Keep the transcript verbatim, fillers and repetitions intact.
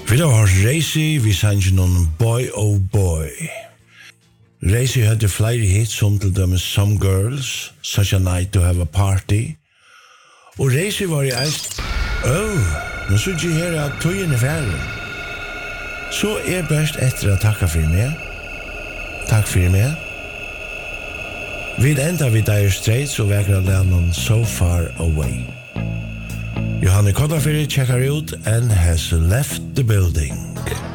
Vi har Racy, vi sanger noen Boy Oh Boy. Racy hadde flere hits som til dem Some Girls, Such a Night to Have a Party. Og Racy var i eist, oh, nå synes jeg her at tøyen er ferdig. Så er best etter å takke for meg. Takk for meg. Vi enda vid Dire Straits og vekker av lennon So Far Away. Johanne Kottafiri checkar ut and has left the building.